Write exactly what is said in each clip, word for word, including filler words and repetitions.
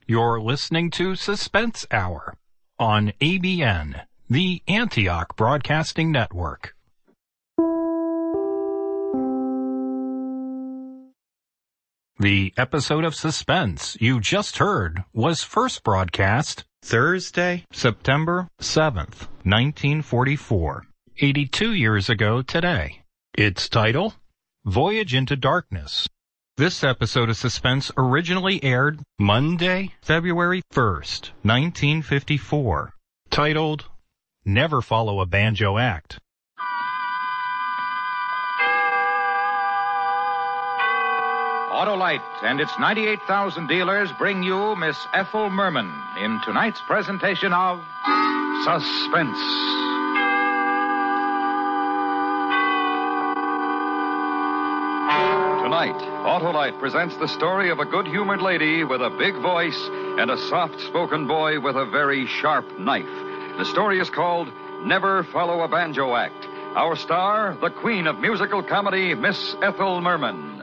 You're listening to Suspense Hour on A B N, the Antioch Broadcasting Network. The episode of Suspense you just heard was first broadcast Thursday, September seventh, nineteen forty-four, eighty-two years ago today. Its title, Voyage into Darkness. This episode of Suspense originally aired Monday, February first, nineteen fifty-four, titled Never Follow a Banjo Act. Autolite and its ninety-eight thousand dealers bring you Miss Ethel Merman in tonight's presentation of Suspense. Tonight, Autolite presents the story of a good-humored lady with a big voice and a soft-spoken boy with a very sharp knife. The story is called Never Follow a Banjo Act. Our star, the queen of musical comedy, Miss Ethel Merman.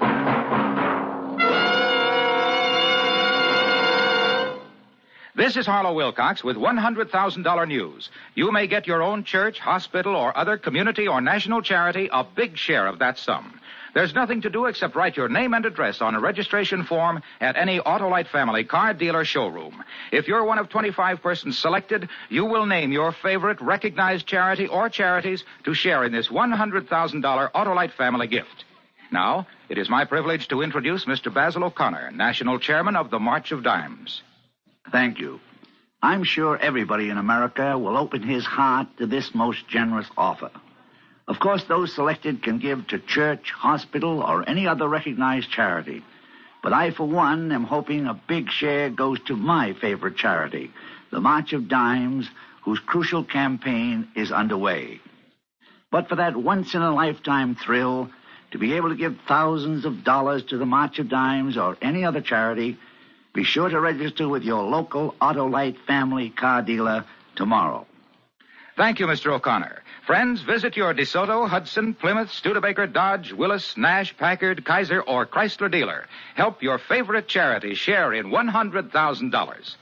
This is Harlow Wilcox with one hundred thousand dollars news. You may get your own church, hospital, or other community or national charity a big share of that sum. There's nothing to do except write your name and address on a registration form at any Autolite family car dealer showroom. If you're one of twenty-five persons selected, you will name your favorite recognized charity or charities to share in this one hundred thousand dollars Autolite family gift. Now, it is my privilege to introduce Mister Basil O'Connor, National Chairman of the March of Dimes. Thank you. I'm sure everybody in America will open his heart to this most generous offer. Of course, those selected can give to church, hospital, or any other recognized charity. But I, for one, am hoping a big share goes to my favorite charity, the March of Dimes, whose crucial campaign is underway. But for that once-in-a-lifetime thrill, to be able to give thousands of dollars to the March of Dimes or any other charity, be sure to register with your local Autolite family car dealer tomorrow. Thank you, Mister O'Connor. Friends, visit your DeSoto, Hudson, Plymouth, Studebaker, Dodge, Willis, Nash, Packard, Kaiser, or Chrysler dealer. Help your favorite charity share in one hundred thousand dollars.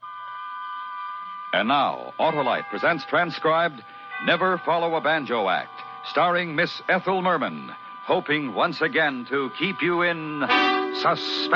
And now, Autolite presents transcribed Never Follow a Banjo Act, starring Miss Ethel Merman, hoping once again to keep you in suspense.